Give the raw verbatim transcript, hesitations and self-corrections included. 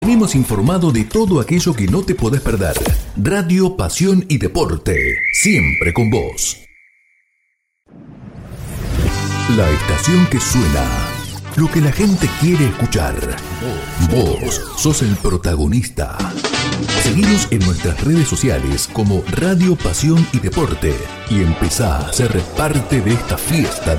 Venimos informado de todo aquello que no te podés perder. Radio, pasión y deporte, siempre con vos. La estación que suena, lo que la gente quiere escuchar. Vos sos el protagonista. Seguinos en nuestras redes sociales como Radio, Pasión y Deporte y empezá a ser parte de esta fiesta